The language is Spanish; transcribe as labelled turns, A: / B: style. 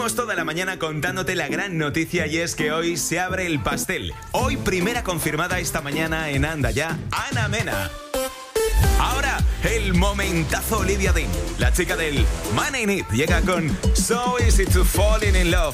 A: Llevamos toda la mañana contándote la gran noticia y es que hoy se abre el pastel. Hoy primera confirmada esta mañana en Anda Ya, Ana Mena. Ahora, el momentazo Olivia Dean. La chica del Man in It llega con So Easy to Falling in Love.